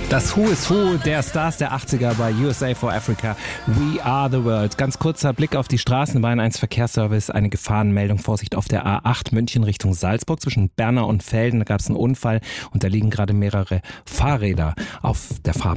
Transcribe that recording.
Das Who is Who der Stars der 80er bei USA for Africa. We are the world. Ganz kurzer Blick auf die Straßen. Bayern 1 Verkehrsservice. Eine Gefahrenmeldung. Vorsicht auf der A8 München Richtung Salzburg. Zwischen Bernau und Velden. Da gab es einen Unfall und da liegen gerade mehrere Fahrräder auf der Fahrbahn.